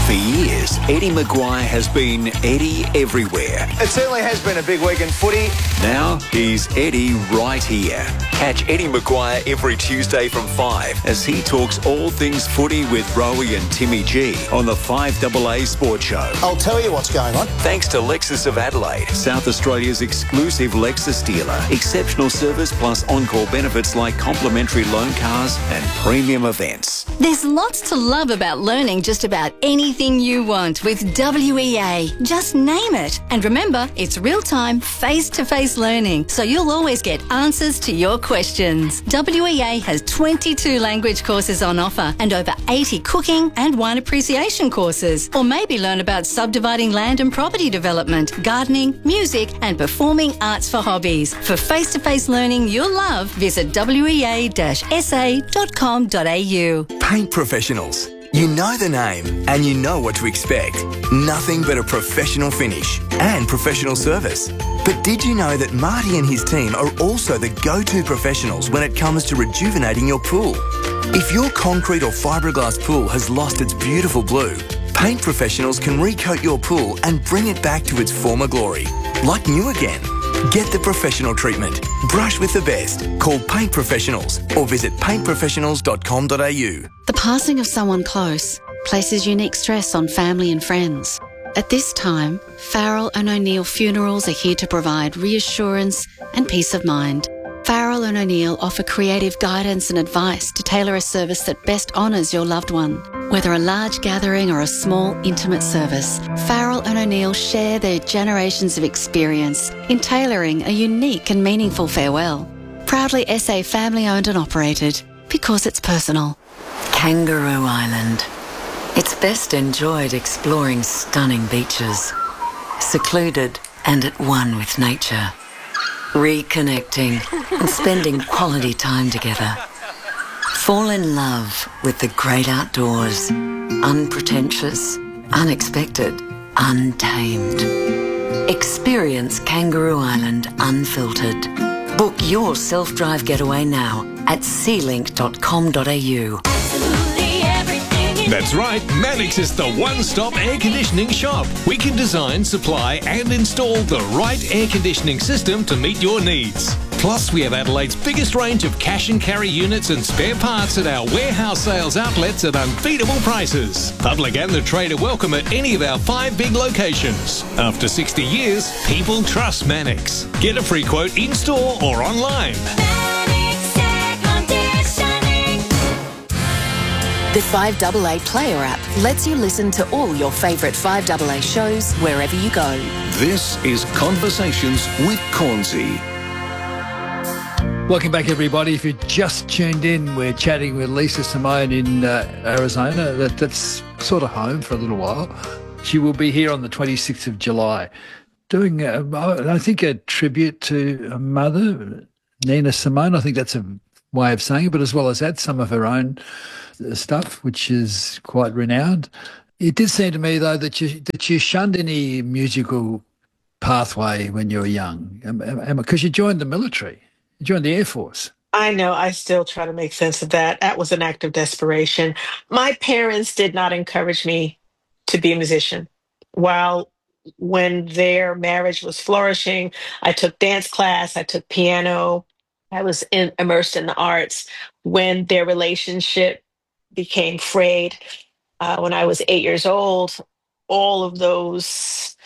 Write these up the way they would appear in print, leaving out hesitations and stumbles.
For years, Eddie Maguire has been Eddie everywhere. It certainly has been a big week in footy. Now he's Eddie right here. Catch Eddie Maguire every Tuesday from 5 as he talks all things footy with Rowie and Timmy G on the 5AA Sports Show. I'll tell you what's going on. Thanks to Lexus of Adelaide, South Australia's exclusive Lexus dealer. Exceptional service plus on-call benefits like complimentary loan cars and premium events. There's lots to love about learning just about anything you want with WEA. Just name it. And remember, it's real-time, face-to-face learning, so you'll always get answers to your questions. WEA has 22 language courses on offer and over 80 cooking and wine appreciation courses. Or maybe learn about subdividing land and property development, gardening, music and performing arts for hobbies. For face-to-face learning you'll love, visit wea-sa.com.au. Paint Professionals. You know the name and you know what to expect. Nothing but a professional finish and professional service. But did you know that Marty and his team are also the go-to professionals when it comes to rejuvenating your pool? If your concrete or fiberglass pool has lost its beautiful blue, Paint Professionals can recoat your pool and bring it back to its former glory, like new again. Get the professional treatment. Brush with the best. Call Paint Professionals or visit paintprofessionals.com.au. The passing of someone close places unique stress on family and friends. At this time, Farrell and O'Neill Funerals are here to provide reassurance and peace of mind. Farrell and O'Neill offer creative guidance and advice to tailor a service that best honours your loved one. Whether a large gathering or a small, intimate service, Farrell and O'Neill share their generations of experience in tailoring a unique and meaningful farewell. Proudly SA family-owned and operated, because it's personal. Kangaroo Island. It's best enjoyed exploring stunning beaches, secluded and at one with nature, reconnecting and spending quality time together. Fall in love with the great outdoors, unpretentious, unexpected, untamed. Experience Kangaroo Island unfiltered. Book your self-drive getaway now at sealink.com.au. That's right, Mannix is the one-stop air conditioning shop. We can design, supply and install the right air conditioning system to meet your needs. Plus, we have Adelaide's biggest range of cash and carry units and spare parts at our warehouse sales outlets at unbeatable prices. Public and the trade are welcome at any of our 5 big locations. After 60 years, people trust Mannix. Get a free quote in-store or online. The 5AA Player app lets you listen to all your favourite 5AA shows wherever you go. This is Conversations with Cornsey. Welcome back, everybody. If you just tuned in, we're chatting with Lisa Simone in Arizona. That's sort of home for a little while. She will be here on the 26th of July doing, I think, a tribute to a mother, Nina Simone. I think that's a way of saying it, but as well as that, some of her own stuff, which is quite renowned. It did seem to me, though, that you shunned any musical pathway when you were young, because you joined the military. You joined the Air Force. I know. I still try to make sense of that. That was an act of desperation. My parents did not encourage me to be a musician. While when their marriage was flourishing, I took dance class, I took piano, I was immersed in the arts. When their relationship became frayed, when I was 8 years old, all of those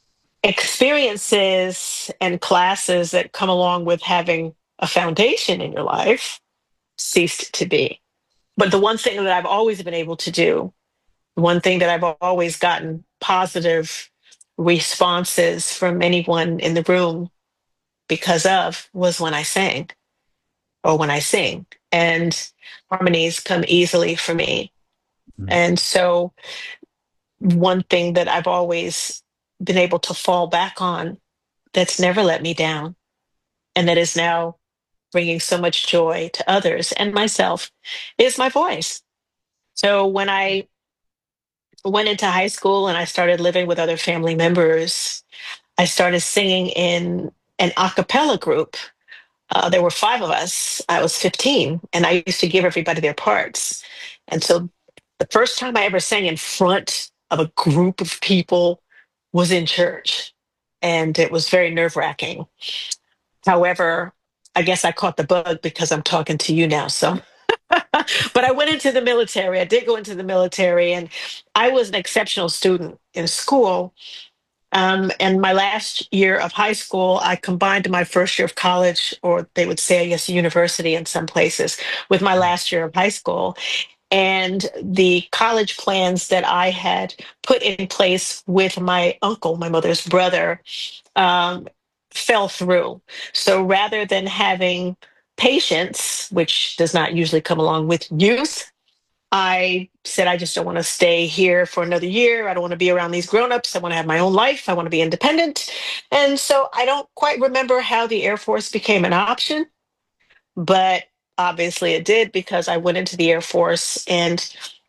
experiences and classes that come along with having a foundation in your life ceased to be. But the one thing that I've always been able to do, the one thing that I've always gotten positive responses from anyone in the room because of, was when I sang or when I sing. And harmonies come easily for me. And so one thing that I've always been able to fall back on that's never let me down, and that is now bringing so much joy to others and myself, is my voice. So when I went into high school and I started living with other family members, I started singing in an a cappella group. There were 5 of us. I was 15, and I used to give everybody their parts. And so the first time I ever sang in front of a group of people was in church, and it was very nerve-wracking. However, I guess I caught the bug because I'm talking to you now. So, but I went into the military. I did go into the military, and I was an exceptional student in school. And my last year of high school, I combined my first year of college, or they would say, I guess, university in some places, with my last year of high school. And the college plans that I had put in place with my uncle, my mother's brother, um, fell through. So rather than having patience, which does not usually come along with youth, I said, I just don't want to stay here for another year. I don't want to be around these grown-ups. I want to have my own life. I want to be independent. And so I don't quite remember how the Air Force became an option, but obviously it did, because I went into the Air Force, and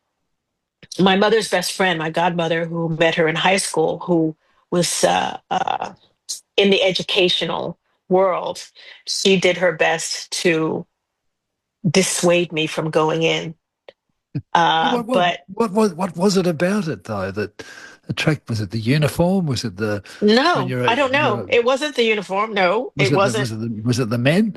my mother's best friend, my godmother, who met her in high school, who was in the educational world, she did her best to dissuade me from going in. But What was it about it though that attract? Was it the uniform? Was it the when no, you're I don't know. It wasn't the uniform. No, was it it wasn't. was it the men?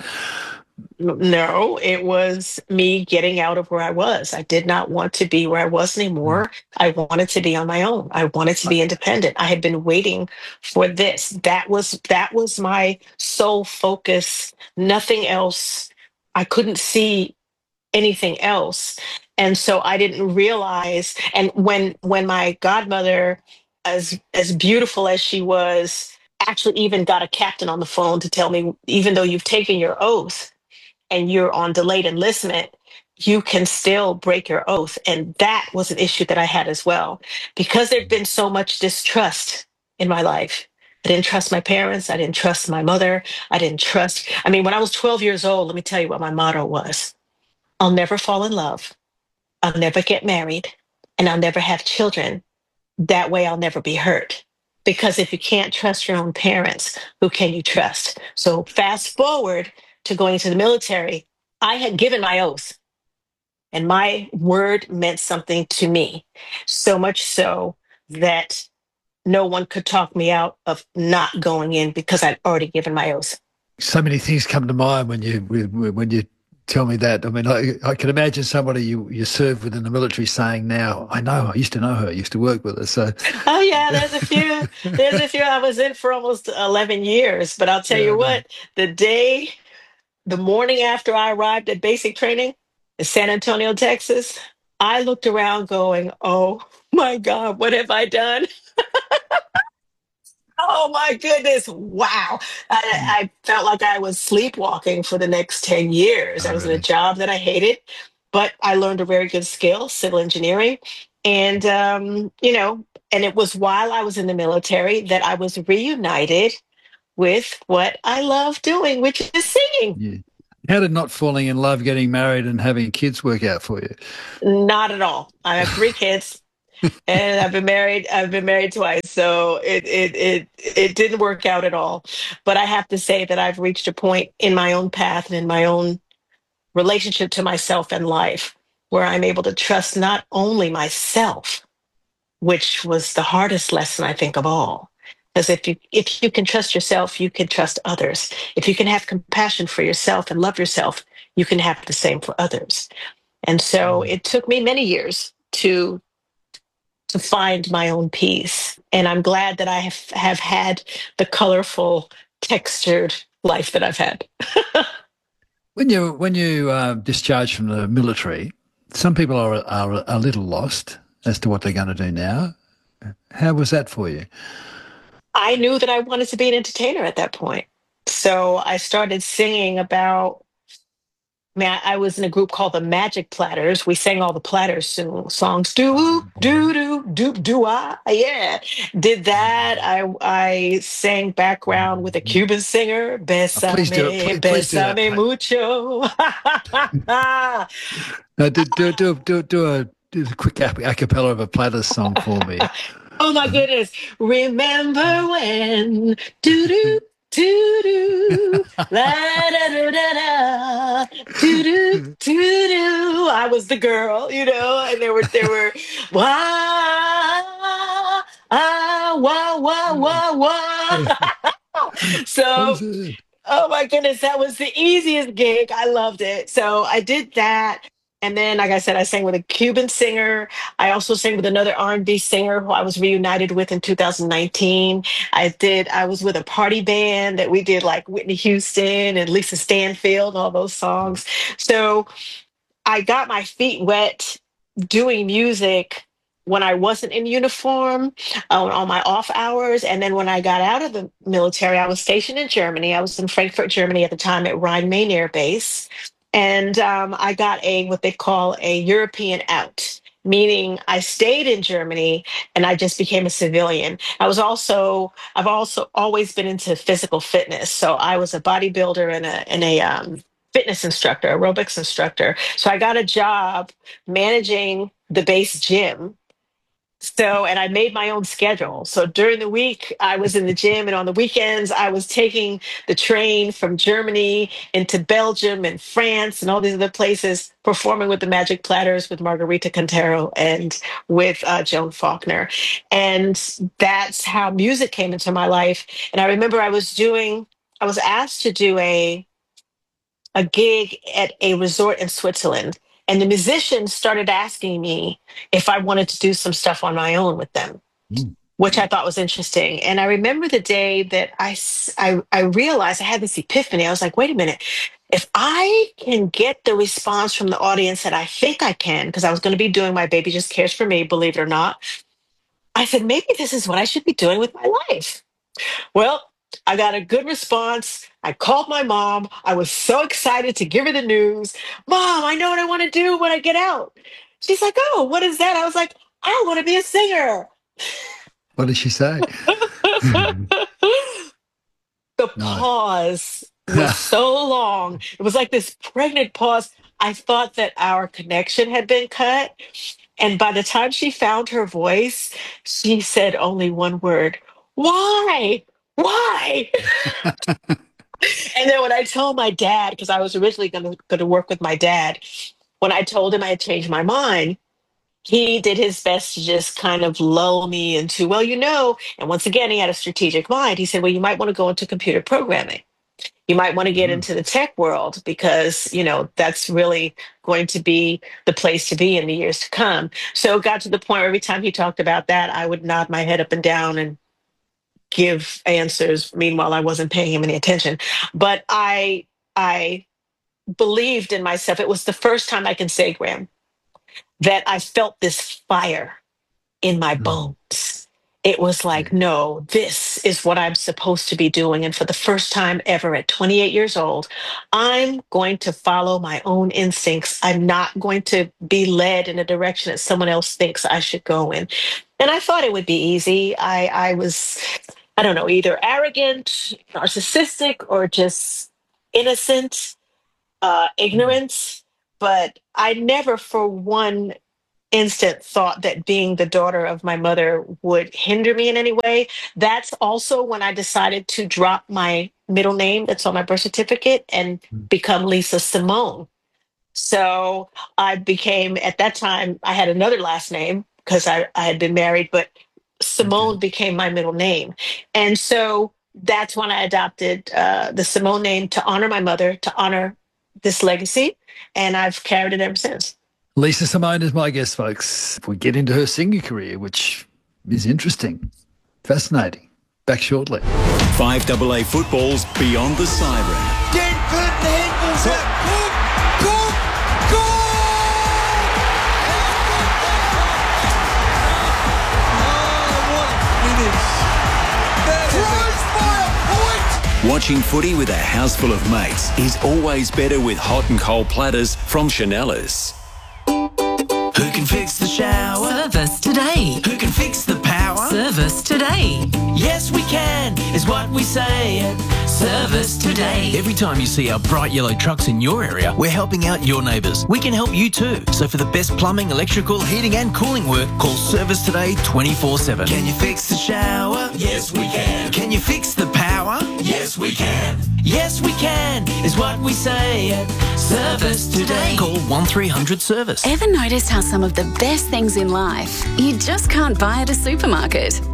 No, it was me getting out of where I was. I did not want to be where I was anymore. I wanted to be on my own. I wanted to be independent. I had been waiting for this. That was my sole focus. Nothing else. I couldn't see anything else. And so I didn't realize, and when my godmother, as beautiful as she was, actually even got a captain on the phone to tell me, even though you've taken your oath and you're on delayed enlistment, you can still break your oath. And that was an issue that I had as well, because there'd been so much distrust in my life. I didn't trust my parents. I didn't trust my mother. I mean, when I was 12 years old, let me tell you what my motto was: I'll never fall in love. I'll never get married, and I'll never have children. That way I'll never be hurt. Because if you can't trust your own parents, who can you trust? So fast forward to going into the military, I had given my oath, and my word meant something to me. So much so that no one could talk me out of not going in, because I'd already given my oath. So many things come to mind when you tell me that. I mean, I can imagine somebody you served with in the military saying, "Now I know. I used to know her. I used to work with her." So, Oh yeah, there's a few. There's a few. I was in for almost 11 years, but I'll tell yeah, you I know. what, the morning after I arrived at basic training in San Antonio, Texas, I looked around going, oh my God, what have I done? Oh my goodness. Wow. I felt like I was sleepwalking for the next 10 years. Oh, I was in a really? job that I hated, but I learned a very good skill, civil engineering. And, and it was while I was in the military that I was reunited with what I love doing, which is singing. Yeah. How did not falling in love, getting married, and having kids work out for you? Not at all. I have 3 kids. And I've been married. I've been married twice, so it didn't work out at all. But I have to say that I've reached a point in my own path and in my own relationship to myself and life where I'm able to trust not only myself, which was the hardest lesson I think of all. Because if you can trust yourself, you can trust others. If you can have compassion for yourself and love yourself, you can have the same for others. And so it took me many years to find my own peace. And I'm glad that I have had the colorful, textured life that I've had. When you discharge from the military, some people are a little lost as to what they're going to do now. How was that for you? I knew that I wanted to be an entertainer at that point. So I started singing about, I was in a group called the Magic Platters. We sang all the Platters songs. Do, do, do, do, do I? Yeah. Did that. I sang background with a Cuban singer. Please do it. Besame, Please do that. besame mucho. Do a quick a cappella of a Platters song for me. Oh my goodness. Remember when do do do do la da da da da do do do do. I was the girl, and there were why So, oh my goodness, that was the easiest gig. I loved it. So I did that. And then, like I said, I sang with a Cuban singer. I also sang with another R&B singer who I was reunited with in 2019. I was with a party band that we did like Whitney Houston and Lisa Stanfield and all those songs. So I got my feet wet doing music when I wasn't in uniform, on my off hours. And then when I got out of the military, I was stationed in Germany. I was in Frankfurt, Germany at the time at Rhine-Main Air Base. And I got what they call a European out, meaning I stayed in Germany and I just became a civilian. I've also always been into physical fitness. So I was a bodybuilder and a fitness instructor, aerobics instructor. So I got a job managing the base gym. And I made my own schedule. So during the week, I was in the gym, and on the weekends, I was taking the train from Germany into Belgium and France and all these other places, performing with the Magic Platters, with Margarita Cantero, and with Joan Faulkner. And that's how music came into my life. And I remember I was asked to do a gig at a resort in Switzerland. And the musicians started asking me if I wanted to do some stuff on my own with them, which I thought was interesting. And I remember the day that I realized I had this epiphany. I was like, wait a minute. If I can get the response from the audience that I think I can, because I was going to be doing My Baby Just Cares for Me, believe it or not, I said, maybe this is what I should be doing with my life. Well, I got a good response. I called my mom. I was so excited to give her the news. Mom, I know what I want to do when I get out. She's like, oh, what is that? I was like, I want to be a singer. What did she say? The pause was so long. It was like this pregnant pause. I thought that our connection had been cut. And by the time she found her voice, she said only one word, why? Why? And then when I told my dad, because I was originally going to work with my dad, when I told him I had changed my mind, he did his best to just kind of lull me into, well, and once again, he had a strategic mind. He said, well, you might want to go into computer programming. You might want to get into the tech world because, that's really going to be the place to be in the years to come. So it got to the point where every time he talked about that, I would nod my head up and down and give answers. Meanwhile, I wasn't paying him any attention. But I believed in myself. It was the first time I can say, Graham, that I felt this fire in my bones. It was like, no, this is what I'm supposed to be doing. And for the first time ever at 28 years old, I'm going to follow my own instincts. I'm not going to be led in a direction that someone else thinks I should go in. And I thought it would be easy. I was, I don't know, either arrogant, narcissistic, or just innocent, ignorant. But I never for one instant thought that being the daughter of my mother would hinder me in any way. That's also when I decided to drop my middle name that's on my birth certificate and become Lisa Simone. So I became, at that time, I had another last name because I had been married, but Simone became my middle name. And so that's when I adopted the Simone name to honor my mother, to honor this legacy. And I've carried it ever since. Lisa Simone is my guest, folks. We get into her singing career, which is interesting, fascinating. Back shortly. 5AA football's Beyond the Siren. Denford, the handball's out. Watching footy with a house full of mates is always better with hot and cold platters from Chanellas. Who can fix the shower? Service today. Who can fix the power? Service today. Yes, we can, is what we say at Service Today. Every time you see our bright yellow trucks in your area, we're helping out your neighbours. We can help you too. So for the best plumbing, electrical, heating and cooling work, call Service Today 24/7. Can you fix the shower? Yes, we can. Can you fix the power? Yes, we can. Yes, we can, is what we say at Service Today. Call 1300 Service. Ever notice how some of the best things in life you just can't buy at a supermarket?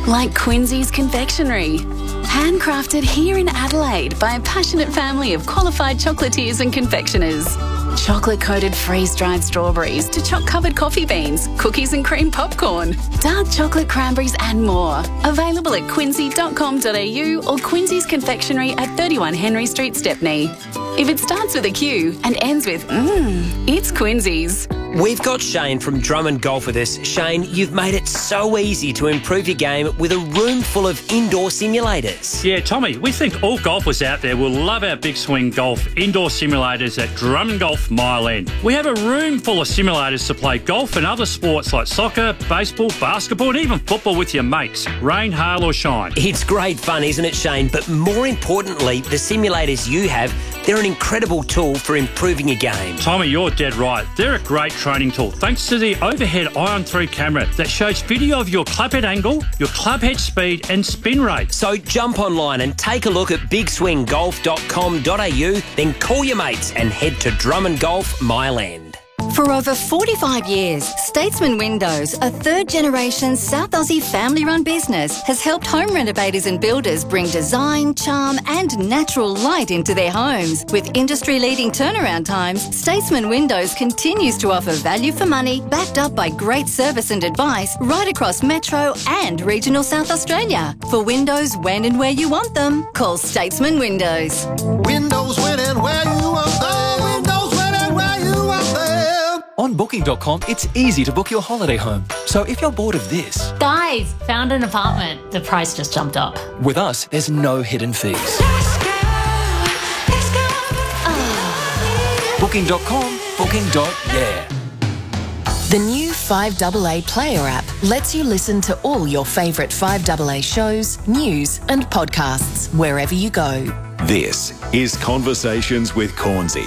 like Quincy's Confectionery. Handcrafted here in Adelaide by a passionate family of qualified chocolatiers and confectioners. Chocolate-coated freeze-dried strawberries to choc-covered coffee beans, cookies and cream popcorn, dark chocolate cranberries and more. Available at quincy.com.au or Quincy's Confectionery at 31 Henry Street, Stepney. If it starts with a Q and ends with it's Quincy's. We've got Shane from Drummond Golf with us. Shane, you've made it so easy to improve your game with a room full of indoor simulators. Yeah, Tommy, we think all golfers out there will love our Big Swing Golf indoor simulators at Drummond Golf Mile End. We have a room full of simulators to play golf and other sports like soccer, baseball, basketball and even football with your mates, rain, hail or shine. It's great fun, isn't it, Shane? But more importantly, the simulators you have, they're an incredible tool for improving your game. Tommy, you're dead right. They're a great training tool thanks to the overhead Ion 3 camera that shows video of your clubhead angle, your clubhead speed and spin rate. So jump online and take a look at bigswinggolf.com.au, then call your mates and head to Drummond Golf Mile End. For over 45 years, Statesman Windows, a third-generation South Aussie family-run business, has helped home renovators and builders bring design, charm and natural light into their homes. With industry-leading turnaround times, Statesman Windows continues to offer value for money, backed up by great service and advice right across Metro and regional South Australia. For windows when and where you want them, call Statesman Windows. Windows when and where you want them. Windows when and where you want them. On Booking.com, it's easy to book your holiday home. So if you're bored of this... Guys, found an apartment. The price just jumped up. With us, there's no hidden fees. Booking.com, booking.yeah. The new 5AA Player app lets you listen to all your favourite 5AA shows, news and podcasts wherever you go. This is Conversations with Cornsey.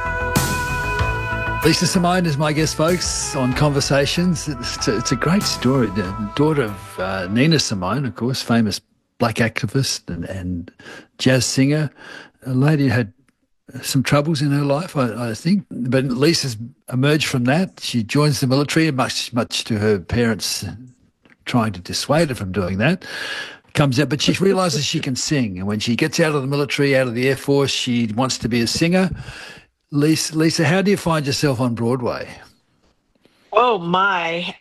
Lisa Simone is my guest, folks, on Conversations. It's a great story. The daughter of Nina Simone, of course, famous black activist and jazz singer. A lady who had some troubles in her life, I think. But Lisa's emerged from that. She joins the military, much to her parents trying to dissuade her from doing that. Comes out, but she realises she can sing. And when she gets out of the military, out of the Air Force, she wants to be a singer. Lisa, how do you find yourself on Broadway? Oh, my.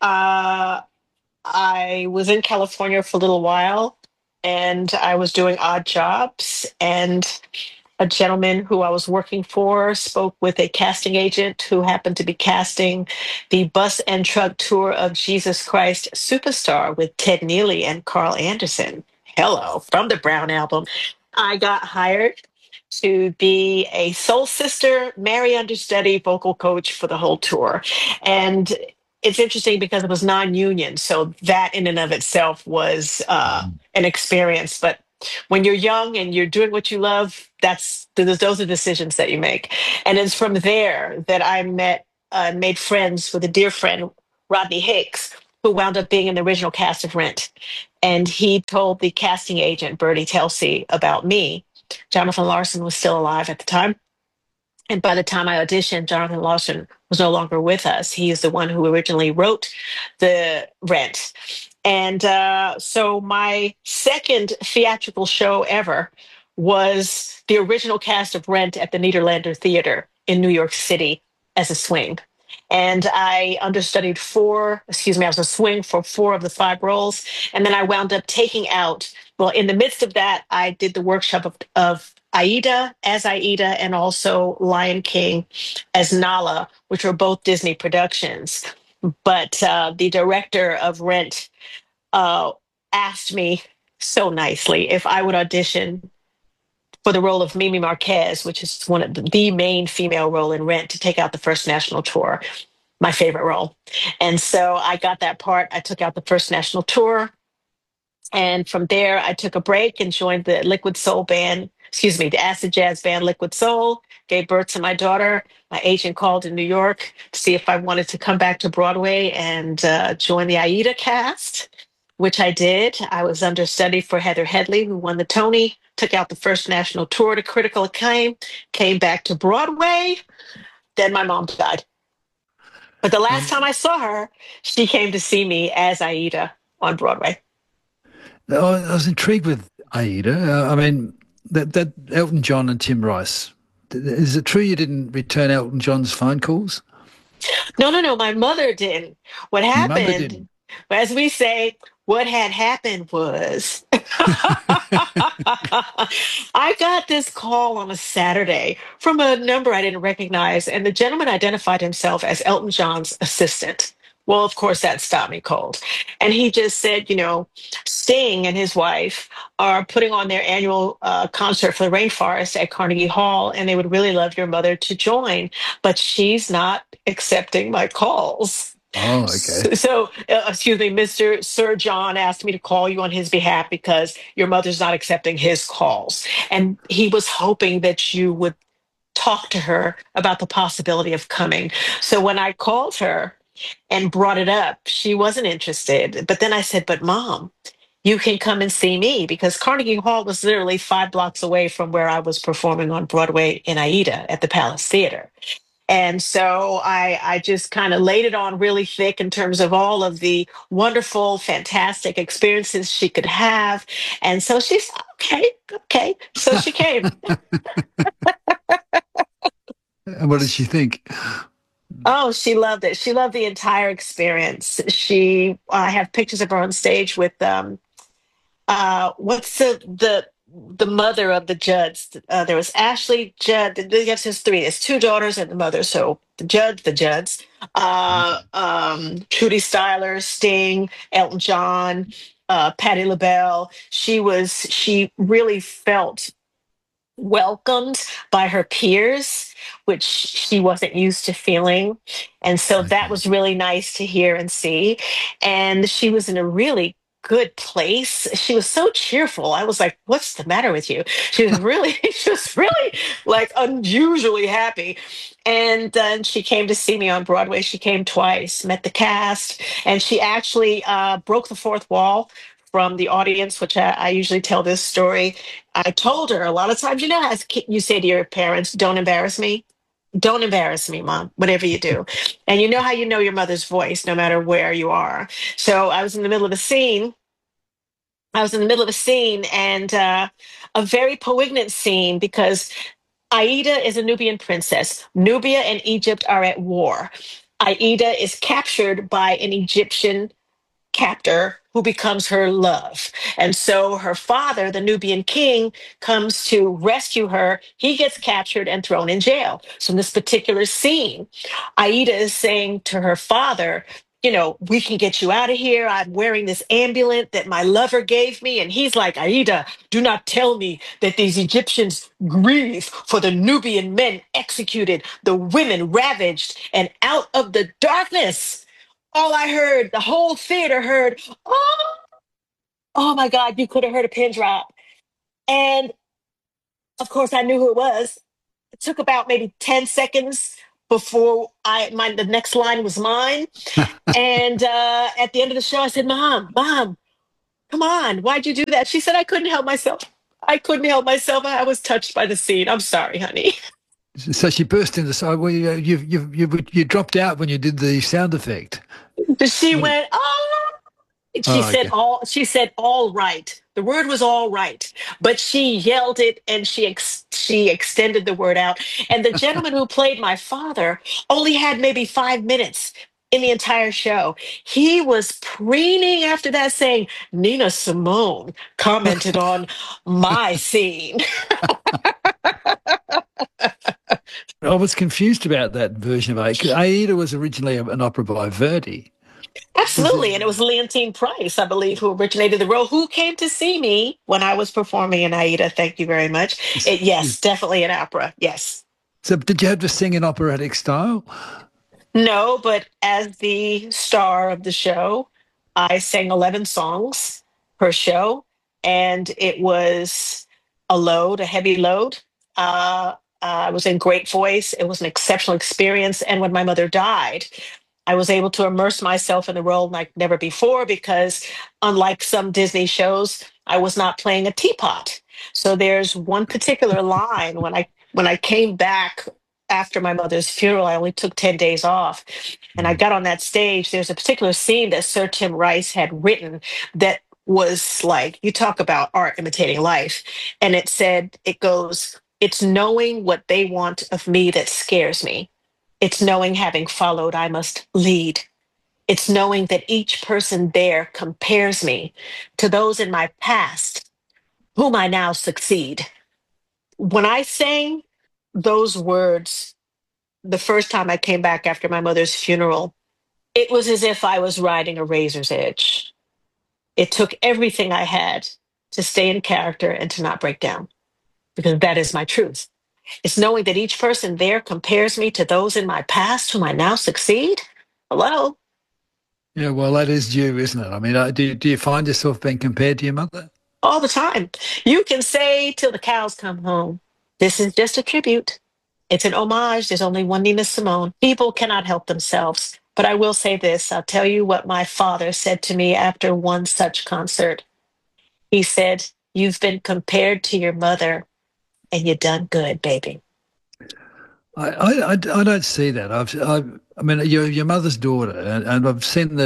I was in California for a little while, and I was doing odd jobs, and a gentleman who I was working for spoke with a casting agent who happened to be casting the bus and truck tour of Jesus Christ Superstar with Ted Neely and Carl Anderson. Hello, from the Brown album. I got hired to be a soul sister, Mary understudy, vocal coach for the whole tour. And it's interesting because it was non-union, so that in and of itself was an experience. But when you're young and you're doing what you love, those are decisions that you make. And it's from there that I made friends with a dear friend, Rodney Hicks, who wound up being in the original cast of Rent. And he told the casting agent, Bertie Telsey, about me. Jonathan Larson was still alive at the time. And by the time I auditioned, Jonathan Larson was no longer with us. He is the one who originally wrote the Rent. And so my second theatrical show ever was the original cast of Rent at the Nederlander Theater in New York City as a swing. And I I was a swing for 4 of the 5 roles. And then I wound up taking out, well, in the midst of that, I did the workshop of Aida as Aida and also Lion King as Nala, which were both Disney productions. But the director of Rent asked me so nicely if I would audition for the role of Mimi Marquez, which is one of the main female role in Rent, to take out the first national tour, my favorite role. And so I got that part. I took out the first national tour. And from there, I took a break and joined the the acid jazz band Liquid Soul, gave birth to my daughter. My agent called in New York to see if I wanted to come back to Broadway and join the Aida cast, which I did. I was understudy for Heather Headley, who won the Tony, took out the first national tour to critical acclaim, came back to Broadway. Then my mom died. But the last time I saw her, she came to see me as Aida on Broadway. I was intrigued with Aida. I mean, that Elton John and Tim Rice. Is it true you didn't return Elton John's phone calls? No. My mother didn't. What Your mother happened, didn't. as we say, what had happened was I got this call on a Saturday from a number I didn't recognize, and the gentleman identified himself as Elton John's assistant. Well, of course, that stopped me cold. And he just said, Sting and his wife are putting on their annual concert for the Rainforest at Carnegie Hall, and they would really love your mother to join, but she's not accepting my calls. Oh, okay. Excuse me, Mr. Sir John asked me to call you on his behalf because your mother's not accepting his calls. And he was hoping that you would talk to her about the possibility of coming. So when I called her and brought it up, she wasn't interested. But then I said, but Mom, you can come and see me because Carnegie Hall was literally 5 blocks away from where I was performing on Broadway in Aida at the Palace Theater. And so I just kind of laid it on really thick in terms of all of the wonderful, fantastic experiences she could have. And so she said, okay. So she came. And what did she think? Oh, she loved it. She loved the entire experience. I have pictures of her on stage with what's the mother of the Judds? There was Ashley Judd. Yes, there's three. There's two daughters and the mother. So the Judds, Trudy Styler, Sting, Elton John, Patti LaBelle. She really felt welcomed by her peers, which she wasn't used to feeling. And so that was really nice to hear and see. And she was in a really good place. She was so cheerful. I was like, what's the matter with you? She was really like unusually happy. And then she came to see me on Broadway. She came twice, met the cast, and she actually broke the fourth wall from the audience, which I usually tell this story. I told her a lot of times, as you say to your parents, don't embarrass me. Don't embarrass me, Mom, whatever you do. And you know how you know your mother's voice, no matter where you are. So I was in the middle of a scene. And a very poignant scene because Aida is a Nubian princess. Nubia and Egypt are at war. Aida is captured by an Egyptian captor who becomes her love. And so her father, the Nubian king, comes to rescue her. He gets captured and thrown in jail. So in this particular scene, Aida is saying to her father, we can get you out of here. I'm wearing this amulet that my lover gave me. And he's like, Aida, do not tell me that these Egyptians grieve for the Nubian men executed, the women ravaged, and out of the darkness all I heard, the whole theater heard, oh my God, you could have heard a pin drop. And of course, I knew who it was. It took about maybe 10 seconds before the next line was mine. And at the end of the show, I said, Mom, come on. Why'd you do that? She said, I couldn't help myself. I was touched by the scene. I'm sorry, honey. So she burst into song. Well, you dropped out when you did the sound effect. She went, oh. She said all right. The word was all right, but she yelled it and she extended the word out. And the gentleman who played my father only had maybe 5 minutes in the entire show. He was preening after that, saying, Nina Simone commented on my scene. I was confused about that version of Aida. Aida was originally an opera by Verdi. Absolutely. And it was Leontine Price, I believe, who originated the role, who came to see me when I was performing in Aida. Thank you very much. Yes, definitely an opera. Yes. So did you have to sing in operatic style? No, but as the star of the show, I sang 11 songs per show, and it was a heavy load. I was in great voice. It was an exceptional experience. And when my mother died, I was able to immerse myself in the role like never before because, unlike some Disney shows, I was not playing a teapot. So there's one particular line when I came back after my mother's funeral. I only took 10 days off, and I got on that stage. There's a particular scene that Sir Tim Rice had written that was like, you talk about art imitating life. And it goes, it's knowing what they want of me that scares me. It's knowing having followed, I must lead. It's knowing that each person there compares me to those in my past whom I now succeed. When I sang those words the first time I came back after my mother's funeral, it was as if I was riding a razor's edge. It took everything I had to stay in character and to not break down, because that is my truth. It's knowing that each person there compares me to those in my past whom I now succeed. Hello? Yeah, well, that is you, isn't it? I mean, do you find yourself being compared to your mother? All the time. You can say till the cows come home, this is just a tribute. It's an homage. There's only one Nina Simone. People cannot help themselves. But I will say this. I'll tell you what my father said to me after one such concert. He said, you've been compared to your mother and you done good, baby. I don't see that. I mean, you're your mother's daughter, and I've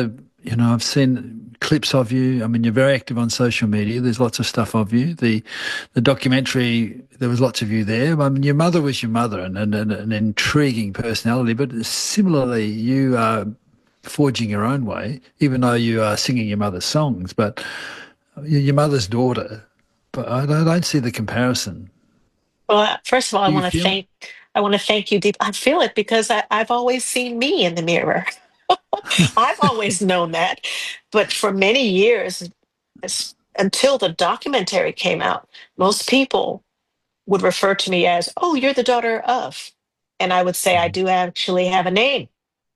seen clips of you. I mean, you're very active on social media. There's lots of stuff of you. The documentary, there was lots of you there. I mean, your mother was your mother, and an intriguing personality. But similarly, you are forging your own way, even though you are singing your mother's songs. But you're your mother's daughter. But I don't see the comparison. Well, first of all, I want to thank you deep. I feel it because I've always seen me in the mirror. I've always known that. But for many years, until the documentary came out, most people would refer to me as, oh, you're the daughter of. And I would say, I do actually have a name,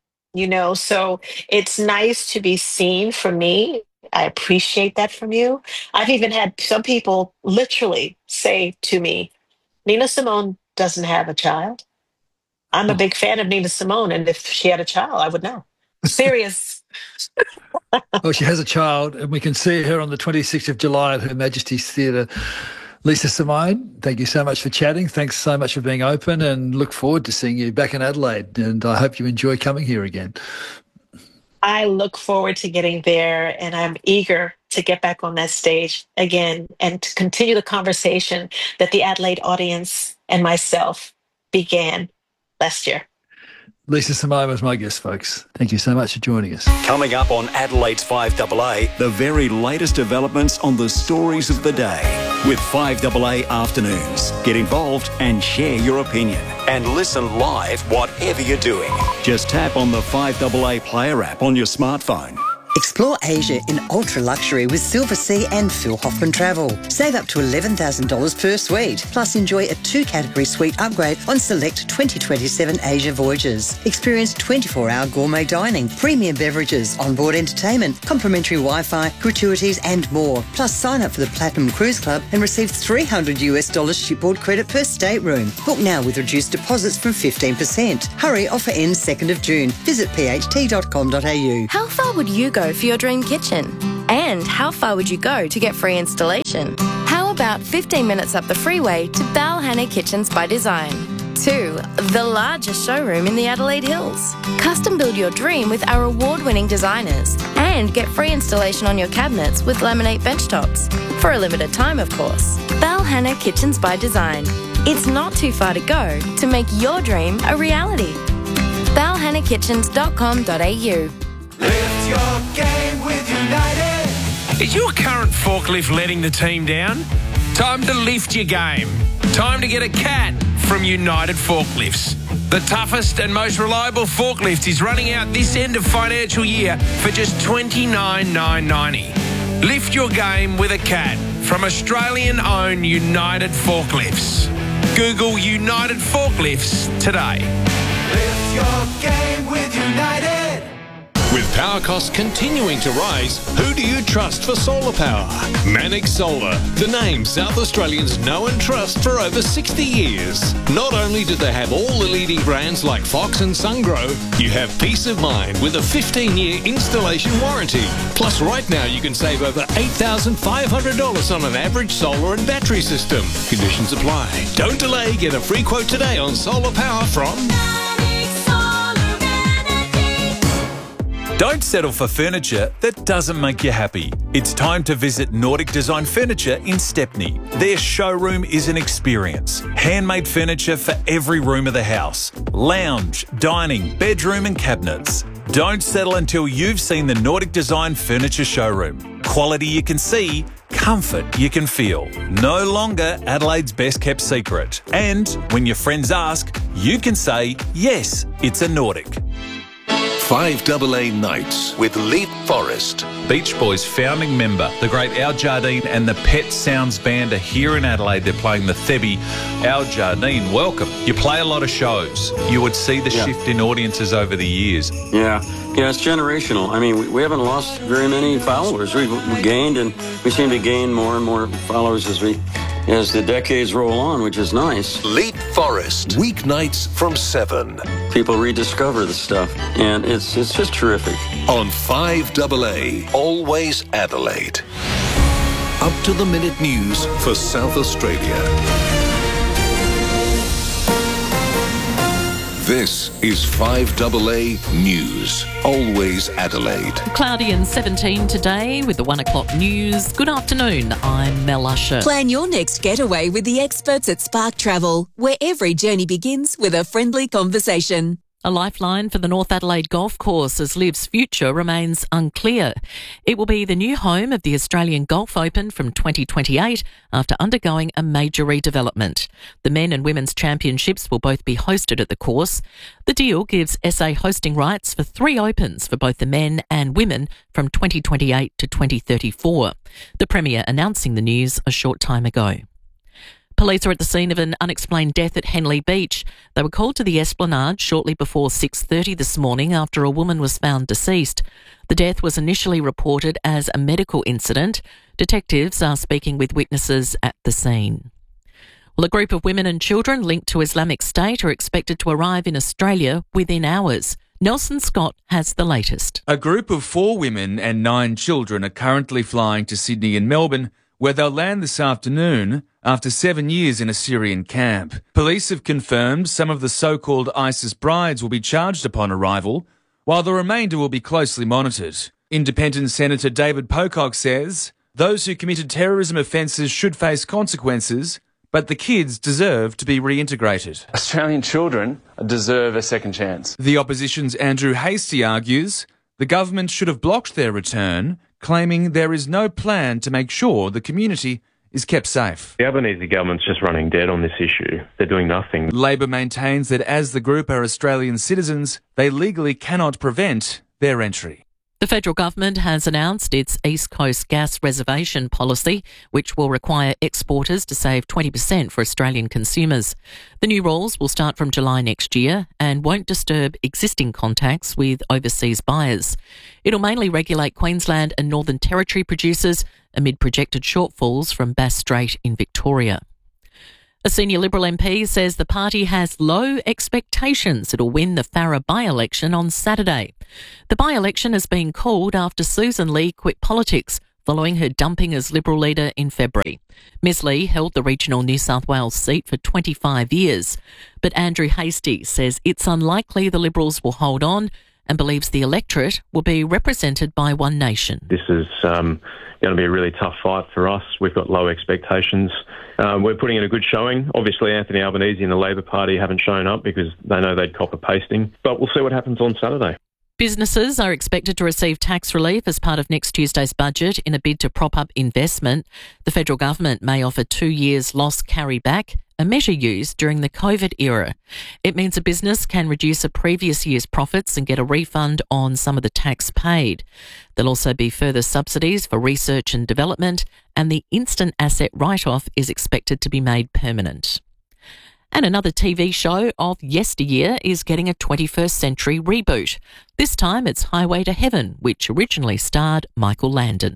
so it's nice to be seen for me. I appreciate that from you. I've even had some people literally say to me, Nina Simone doesn't have a child. I'm a big fan of Nina Simone, and if she had a child, I would know. Serious. Well, she has a child, and we can see her on the 26th of July at Her Majesty's Theatre. Lisa Simone, thank you so much for chatting. Thanks so much for being open, and look forward to seeing you back in Adelaide. And I hope you enjoy coming here again. I look forward to getting there, and I'm eager to get back on that stage again and to continue the conversation that the Adelaide audience and myself began last year. Lisa Simone was my guest, folks. Thank you so much for joining us. Coming up on Adelaide's 5AA, the very latest developments on the stories of the day with 5AA Afternoons. Get involved and share your opinion. And listen live whatever you're doing. Just tap on the 5AA Player app on your smartphone. Explore Asia in ultra luxury with Silver Sea and Phil Hoffman Travel. Save up to $11,000 per suite. Plus enjoy a 2-category suite upgrade on select 2027 Asia voyages. Experience 24-hour gourmet dining, premium beverages, onboard entertainment, complimentary Wi-Fi, gratuities and more. Plus sign up for the Platinum Cruise Club and receive $300 shipboard credit per stateroom. Book now with reduced deposits from 15%. Hurry, offer ends 2nd of June. Visit pht.com.au. How far would you go for your dream kitchen? And how far would you go to get free installation? How about 15 minutes up the freeway to Balhanna Kitchens by Design? 2. The largest showroom in the Adelaide Hills. Custom build your dream with our award-winning designers and get free installation on your cabinets with laminate benchtops. For a limited time, of course. Balhanna Kitchens by Design. It's not too far to go to make your dream a reality. balhannakitchens.com.au. Lift your game with United. Is your current forklift letting the team down? Time to lift your game. Time to get a CAT from United Forklifts. The toughest and most reliable forklift is running out this end of financial year for just $29,990. Lift your game with a CAT from Australian-owned United Forklifts. Google United Forklifts today. Lift your game with United. With power costs continuing to rise, who do you trust for solar power? Mannix Solar, the name South Australians know and trust for over 60 years. Not only do they have all the leading brands like Fox and SunGrow, you have peace of mind with a 15-year installation warranty. Plus, right now you can save over $8,500 on an average solar and battery system. Conditions apply. Don't delay. Get a free quote today on solar power from Don't settle for furniture that doesn't make you happy. It's time to visit Nordic Design Furniture in Stepney. Their showroom is an experience. Handmade furniture for every room of the house. Lounge, dining, bedroom and cabinets. Don't settle until you've seen the Nordic Design Furniture showroom. Quality you can see, comfort you can feel. No longer Adelaide's best kept secret. And when your friends ask, you can say, yes, it's a Nordic. 5AA Nights with Leap Forest. Beach Boys founding member, the great Al Jardine and the Pet Sounds Band are here in Adelaide. They're playing the Thebby. Al Jardine, welcome. You play a lot of shows. You would see the shift in audiences over the years. Yeah, it's generational. I mean, we haven't lost very many followers. We've gained, and we seem to gain more and more followers as the decades roll on, which is nice. Leap Forest, weeknights from 7. People rediscover the stuff, and it's just terrific. On 5AA, always Adelaide. Up to the minute news for South Australia. This is 5AA News, always Adelaide. Cloudy and 17 today with the 1 o'clock news. Good afternoon, I'm Mel Usher. Plan your next getaway with the experts at Spark Travel, where every journey begins with a friendly conversation. A lifeline for the North Adelaide Golf Course as Liv's future remains unclear. It will be the new home of the Australian Golf Open from 2028 after undergoing a major redevelopment. The men and women's championships will both be hosted at the course. The deal gives SA hosting rights for 3 Opens for both the men and women from 2028 to 2034. The Premier announcing the news a short time ago. Police are at the scene of an unexplained death at Henley Beach. They were called to the Esplanade shortly before 6:30 this morning after a woman was found deceased. The death was initially reported as a medical incident. Detectives are speaking with witnesses at the scene. Well, a group of women and children linked to Islamic State are expected to arrive in Australia within hours. Nelson Scott has the latest. A group of 4 women and 9 children are currently flying to Sydney and Melbourne, where they'll land this afternoon after 7 years in a Syrian camp. Police have confirmed some of the so-called ISIS brides will be charged upon arrival, while the remainder will be closely monitored. Independent Senator David Pocock says those who committed terrorism offences should face consequences, but the kids deserve to be reintegrated. Australian children deserve a second chance. The opposition's Andrew Hastie argues the government should have blocked their return, claiming there is no plan to make sure the community is kept safe. The Albanese government's just running dead on this issue. They're doing nothing. Labor maintains that as the group are Australian citizens, they legally cannot prevent their entry. The federal government has announced its East Coast gas reservation policy, which will require exporters to save 20% for Australian consumers. The new rules will start from July next year and won't disturb existing contacts with overseas buyers. It'll mainly regulate Queensland and Northern Territory producers amid projected shortfalls from Bass Strait in Victoria. A senior Liberal MP says the party has low expectations it'll win the Farrer by-election on Saturday. The by-election has been called after Susan Lee quit politics following her dumping as Liberal leader in February. Ms Lee held the regional New South Wales seat for 25 years, but Andrew Hastie says it's unlikely the Liberals will hold on and believes the electorate will be represented by One Nation. This is going to be a really tough fight for us. We've got low expectations. We're putting in a good showing. Obviously, Anthony Albanese and the Labor Party haven't shown up because they know they'd cop a pasting. But we'll see what happens on Saturday. Businesses are expected to receive tax relief as part of next Tuesday's budget in a bid to prop up investment. The federal government may offer 2 years loss carry back, a measure used during the COVID era. It means a business can reduce a previous year's profits and get a refund on some of the tax paid. There'll also be further subsidies for research and development, and the instant asset write-off is expected to be made permanent. And another TV show of yesteryear is getting a 21st century reboot. This time it's Highway to Heaven, which originally starred Michael Landon.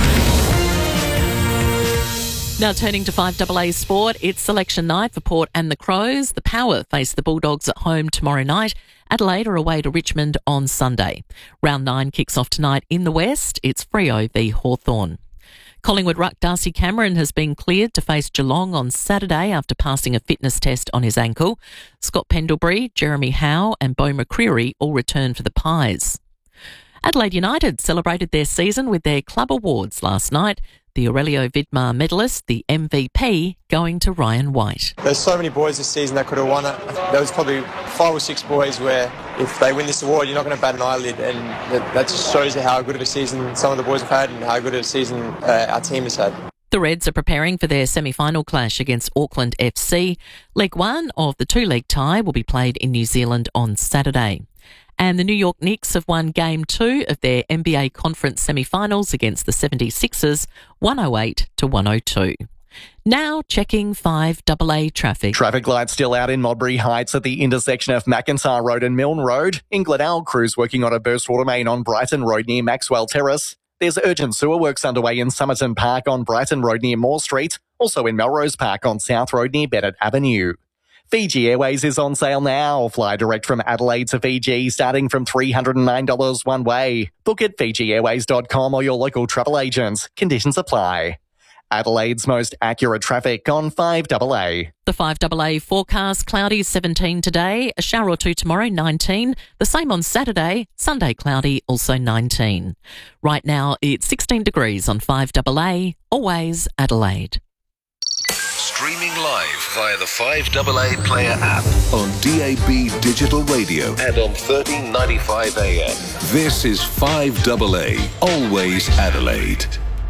Now turning to 5AA sport, it's selection night for Port and the Crows. The Power face the Bulldogs at home tomorrow night. Adelaide are away to Richmond on Sunday. Round 9 kicks off tonight in the West. It's Freo v Hawthorn. Collingwood ruck Darcy Cameron has been cleared to face Geelong on Saturday after passing a fitness test on his ankle. Scott Pendlebury, Jeremy Howe and Beau McCreery all return for the Pies. Adelaide United celebrated their season with their club awards last night. The Aurelio Vidmar medalist, the MVP, going to Ryan White. There's so many boys this season that could have won it. There was probably 5 or 6 boys where if they win this award, you're not going to bat an eyelid, and that just shows you how good of a season some of the boys have had and how good of a season our team has had. The Reds are preparing for their semi-final clash against Auckland FC. Leg 1 of the 2-league tie will be played in New Zealand on Saturday. And the New York Knicks have won Game 2 of their NBA Conference semi-finals against the 76ers, 108-102. Now checking 5AA traffic. Traffic lights still out in Modbury Heights at the intersection of McIntyre Road and Milne Road. In Glenelg, crews working on a burst water main on Brighton Road near Maxwell Terrace. There's urgent sewer works underway in Somerton Park on Brighton Road near Moore Street. Also in Melrose Park on South Road near Bennett Avenue. Fiji Airways is on sale now. Fly direct from Adelaide to Fiji starting from $309 one way. Book at FijiAirways.com or your local travel agents. Conditions apply. Adelaide's most accurate traffic on 5AA. The 5AA forecast, cloudy 17 today, a shower or two tomorrow 19, the same on Saturday, Sunday cloudy also 19. Right now it's 16 degrees on 5AA, always Adelaide. Streaming live via the 5AA Player app on DAB Digital Radio and on 1395 AM. This is 5AA, always Adelaide.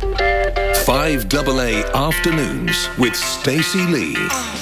5AA Afternoons with Stacey Lee.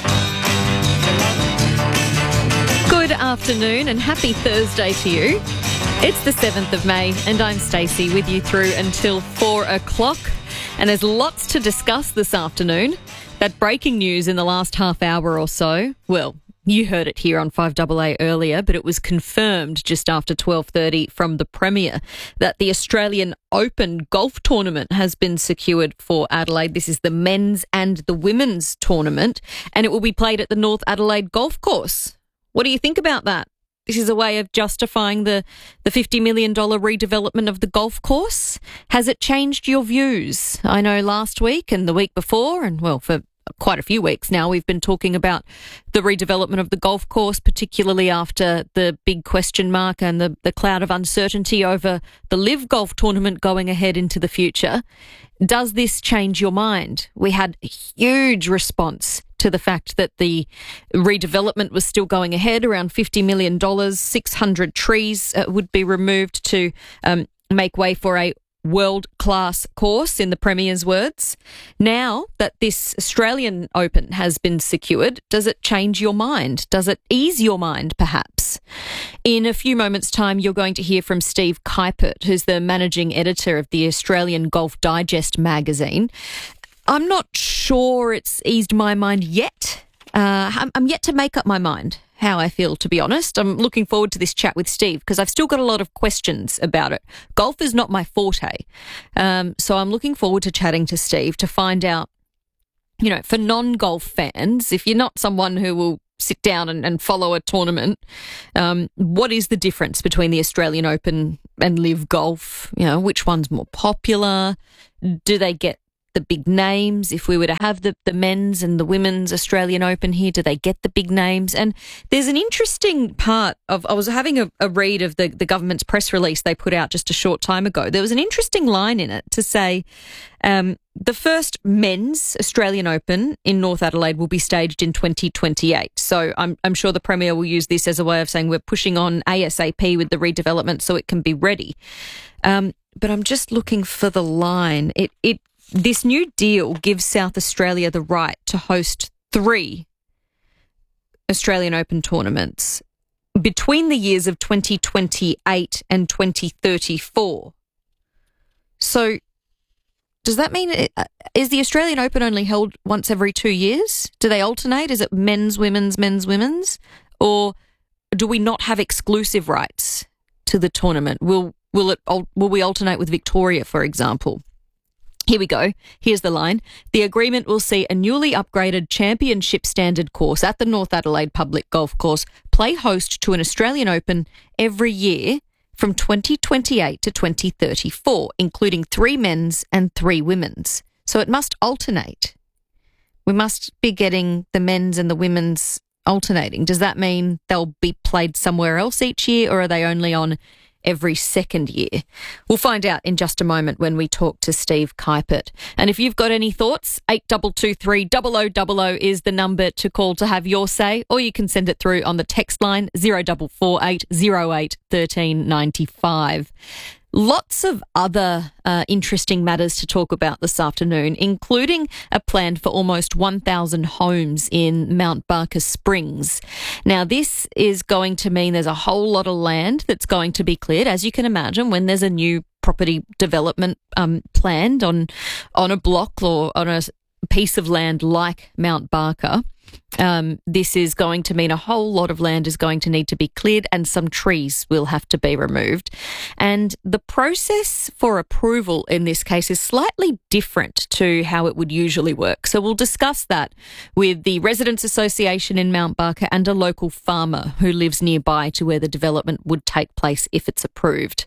Good afternoon and happy Thursday to you. It's the 7th of May and I'm Stacey with you through until 4 o'clock. And there's lots to discuss this afternoon. That breaking news in the last half hour or so, well, you heard it here on 5AA earlier, but it was confirmed just after 12:30 from the Premier that the Australian Open golf tournament has been secured for Adelaide. This is the men's and the women's tournament, and it will be played at the North Adelaide Golf Course. What do you think about that? This is a way of justifying the $50 million redevelopment of the golf course. Has it changed your views? I know last week and the week before, and well, for quite a few weeks now, we've been talking about the redevelopment of the golf course, particularly after the big question mark and the cloud of uncertainty over the LIV Golf tournament going ahead into the future. Does this change your mind? We had a huge response to the fact that the redevelopment was still going ahead, around $50 million, 600 trees would be removed to make way for a world-class course, in the Premier's words. Now that this Australian Open has been secured, does it change your mind? Does it ease your mind, perhaps? In a few moments' time, you're going to hear from Steve Kuipert, who's the managing editor of the Australian Golf Digest magazine. I'm not sure it's eased my mind yet. I'm yet to make up my mind how I feel, to be honest. I'm looking forward to this chat with Steve because I've still got a lot of questions about it. Golf is not my forte. So I'm looking forward to chatting to Steve to find out, you know, for non-golf fans, if you're not someone who will sit down and follow a tournament, what is the difference between the Australian Open and LIV Golf? You know, which one's more popular? Do they get the big names? If we were to have the men's and the women's Australian Open here, do they get the big names? And there's an interesting part of, I was having a read of the government's press release they put out just a short time ago. There was an interesting line in it to say the first men's Australian Open in North Adelaide will be staged in 2028. So I'm sure the Premier will use this as a way of saying we're pushing on ASAP with the redevelopment so it can be ready. But I'm just looking for the line. This new deal gives South Australia the right to host 3 Australian Open tournaments between the years of 2028 and 2034. So does that mean, is the Australian Open only held once every 2 years? Do they alternate? Is it men's, women's? Or do we not have exclusive rights to the tournament? Will we alternate with Victoria, for example? Here we go. Here's the line. The agreement will see a newly upgraded championship standard course at the North Adelaide Public Golf Course play host to an Australian Open every year from 2028 to 2034, including 3 men's and 3 women's. So it must alternate. We must be getting the men's and the women's alternating. Does that mean they'll be played somewhere else each year, or are they only on every second year? We'll find out in just a moment when we talk to Steve Kuipert. And if you've got any thoughts, 8223 0000 is the number to call to have your say, or you can send it through on the text line 0448 08 1395. Lots of other interesting matters to talk about this afternoon, including a plan for almost 1,000 homes in Mount Barker Springs. Now, this is going to mean there's a whole lot of land that's going to be cleared, as you can imagine, when there's a new property development planned on a block or on a piece of land like Mount Barker. This is going to mean a whole lot of land is going to need to be cleared and some trees will have to be removed. And the process for approval in this case is slightly different to how it would usually work. So we'll discuss that with the Residents Association in Mount Barker and a local farmer who lives nearby to where the development would take place if it's approved.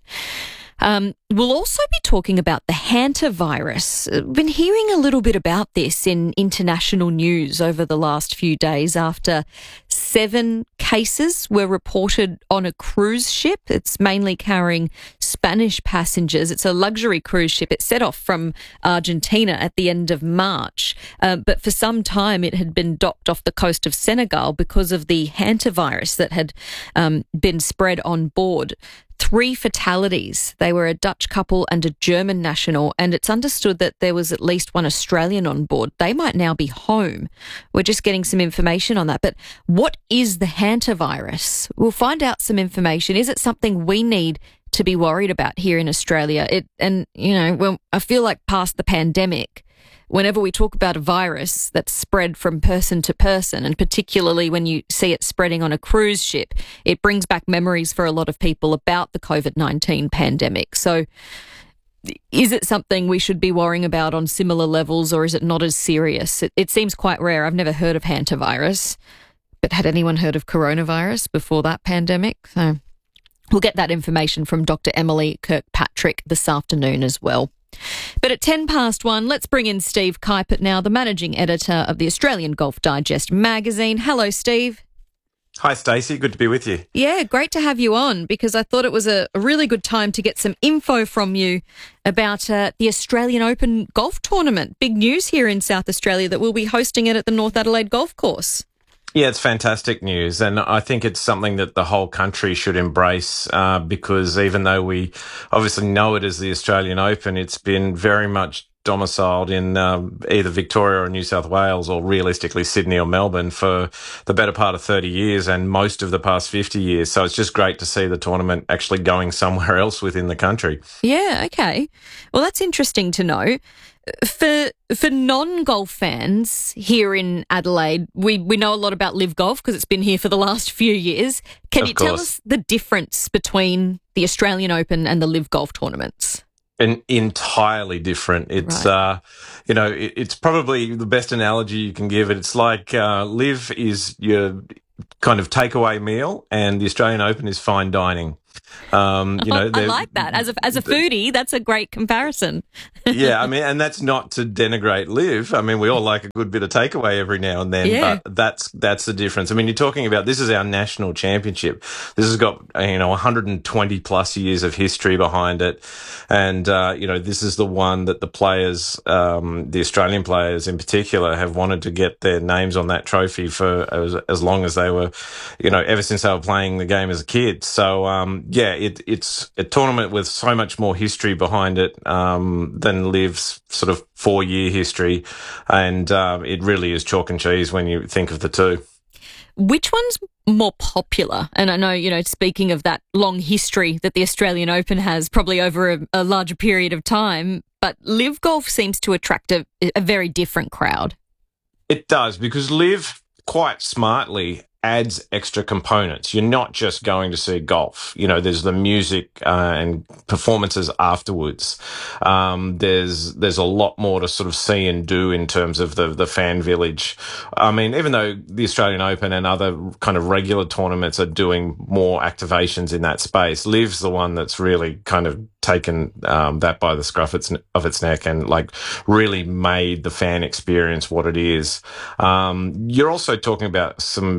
We'll also be talking about the hantavirus. I've been hearing a little bit about this in international news over the last few days after 7 cases were reported on a cruise ship. It's mainly carrying Spanish passengers. It's a luxury cruise ship. It set off from Argentina at the end of March, but for some time it had been docked off the coast of Senegal because of the hantavirus that had been spread on board. 3 fatalities. They were a Dutch couple and a German national, and it's understood that there was at least 1 Australian on board. They might now be home. We're just getting some information on that. But what is the hantavirus? We'll find out some information. Is it something we need to be worried about here in Australia? When I feel like past the pandemic, whenever we talk about a virus that's spread from person to person, and particularly when you see it spreading on a cruise ship, it brings back memories for a lot of people about the COVID-19 pandemic. So is it something we should be worrying about on similar levels, or is it not as serious? It seems quite rare. I've never heard of hantavirus, but had anyone heard of coronavirus before that pandemic? So we'll get that information from Dr. Emily Kirkpatrick this afternoon as well. But at 1:10, let's bring in Steve Kuipert now, the managing editor of the Australian Golf Digest magazine. Hello, Steve. Hi, Stacey. Good to be with you. Yeah, great to have you on, because I thought it was a really good time to get some info from you about the Australian Open golf tournament. Big news here in South Australia that we'll be hosting it at the North Adelaide Golf Course. Yeah, it's fantastic news, and I think it's something that the whole country should embrace because even though we obviously know it as the Australian Open, it's been very much domiciled in either Victoria or New South Wales, or realistically Sydney or Melbourne, for the better part of 30 years and most of the past 50 years. So it's just great to see the tournament actually going somewhere else within the country. Yeah, okay. Well, that's interesting to know. For non-golf fans here in Adelaide, we know a lot about Live Golf because it's been here for the last few years. Can you tell us the difference between the Australian Open and the Live Golf tournaments? Entirely different. It's, right. It's probably the best analogy you can give it. It's like Live is your kind of takeaway meal and the Australian Open is fine dining. I like that. As a foodie, that's a great comparison. Yeah, I mean, and that's not to denigrate Live. I mean, we all like a good bit of takeaway every now and then, but that's the difference. I mean, you're talking about, this is our national championship. This has got, 120 plus years of history behind it. And, this is the one that the players, the Australian players in particular, have wanted to get their names on that trophy for as long as they were, ever since they were playing the game as a kid. So, it's a tournament with so much more history behind it than Live's sort of 4-year history, and it really is chalk and cheese when you think of the two. Which one's more popular? And I know, speaking of that long history that the Australian Open has, probably over a larger period of time, but Live Golf seems to attract a very different crowd. It does, because Live quite smartly adds extra components. You're not just going to see golf. There's the music and performances afterwards. There's a lot more to sort of see and do in terms of the fan village. I mean, even though the Australian Open and other kind of regular tournaments are doing more activations in that space, Live's the one that's really kind of taken that by the scruff of its neck and really made the fan experience what it is. You're also talking about some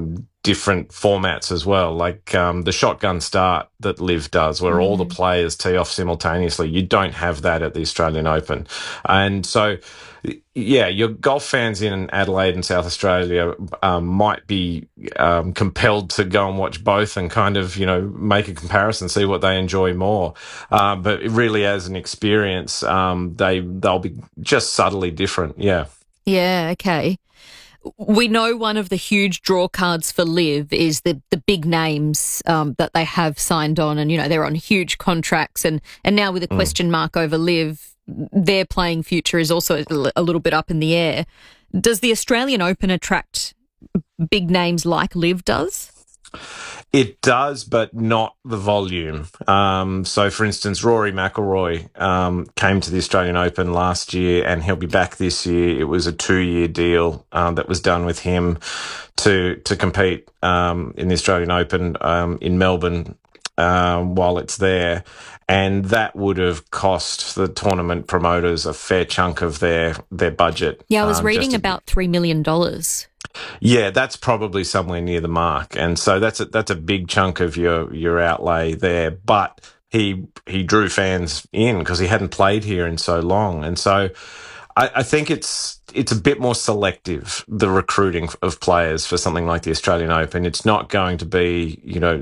different formats as well, like the shotgun start that Liv does, where all the players tee off simultaneously. You don't have that at the Australian Open. And so, yeah, your golf fans in Adelaide and South Australia might be compelled to go and watch both and kind of, make a comparison, see what they enjoy more. But really, as an experience, they'll be just subtly different. Yeah. Yeah, okay. We know one of the huge draw cards for Liv is the big names that they have signed on, and they're on huge contracts, and now with a question mark over Liv, their playing future is also a little bit up in the air. Does the Australian Open attract big names like Liv does? It does, but not the volume. So, for instance, Rory McIlroy came to the Australian Open last year, and he'll be back this year. It was a 2-year deal that was done with him to compete in the Australian Open in Melbourne while it's there. And that would have cost the tournament promoters a fair chunk of their budget. Yeah, I was reading about $3 million. Yeah, that's probably somewhere near the mark, and so that's a big chunk of your outlay there. But he drew fans in because he hadn't played here in so long, and so I think it's a bit more selective, the recruiting of players for something like the Australian Open. It's not going to be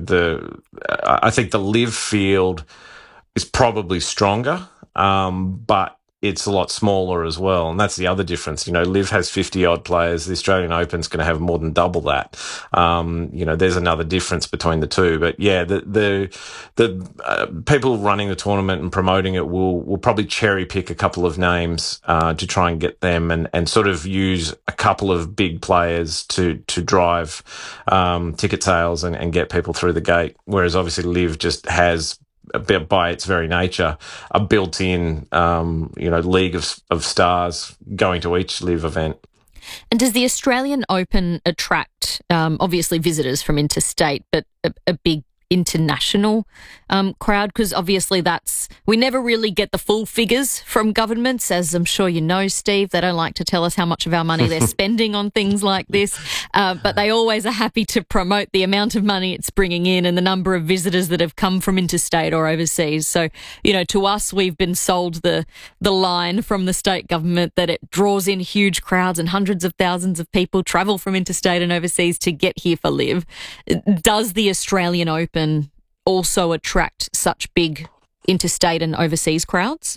I think the Liv field is probably stronger, but it's a lot smaller as well. And that's the other difference. Liv has 50-odd players. The Australian Open's going to have more than double that. There's another difference between the two. But, yeah, the people running the tournament and promoting it will probably cherry-pick a couple of names to try and get them and sort of use a couple of big players to drive ticket sales and get people through the gate, whereas obviously Liv just has, by its very nature, a built-in, league of stars going to each Liv event. And does the Australian Open attract, obviously, visitors from interstate, but a big international crowd? Because obviously we never really get the full figures from governments, as I'm sure you know, Steve. They don't like to tell us how much of our money they're spending on things like this, but they always are happy to promote the amount of money it's bringing in and the number of visitors that have come from interstate or overseas. So, to us, we've been sold the line from the state government that it draws in huge crowds and hundreds of thousands of people travel from interstate and overseas to get here for Liv. Does the Australian Open also attract such big interstate and overseas crowds?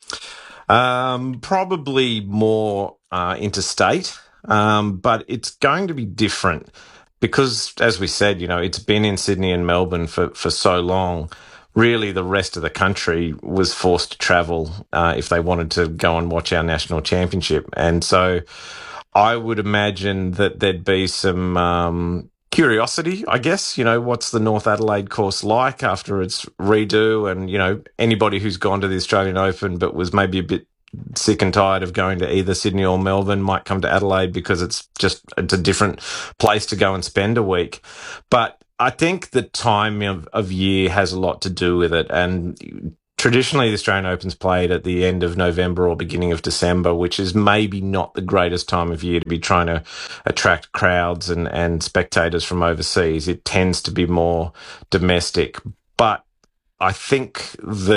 Probably more interstate, but it's going to be different because, as we said, it's been in Sydney and Melbourne for so long. Really, the rest of the country was forced to travel if they wanted to go and watch our national championship. And so I would imagine that there'd be some curiosity, I guess. What's the North Adelaide course like after its redo? And, anybody who's gone to the Australian Open but was maybe a bit sick and tired of going to either Sydney or Melbourne might come to Adelaide because it's a different place to go and spend a week. But I think the time of year has a lot to do with it. And traditionally, the Australian Open's played at the end of November or beginning of December, which is maybe not the greatest time of year to be trying to attract crowds and spectators from overseas. It tends to be more domestic. But I think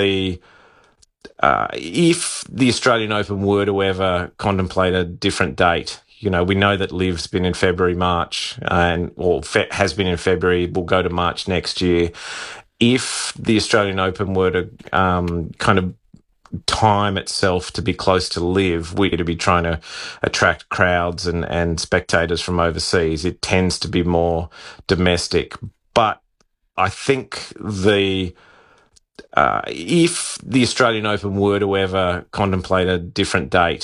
if the Australian Open were to ever contemplate a different date, we know that Liv's been in February, March, has been in February, will go to March next year. If the Australian Open were to kind of time itself to be close to Liv, we're to be trying to attract crowds and spectators from overseas. It tends to be more domestic. But I think if the Australian Open were to ever contemplate a different date,